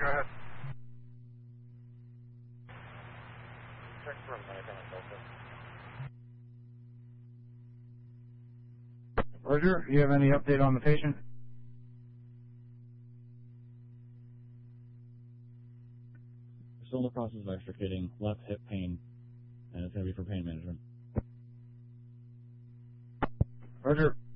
go ahead. Check for American Delta. Roger, you have any update on the patient? We're still in the process of extricating left hip pain, and it's going to be for pain management. Roger.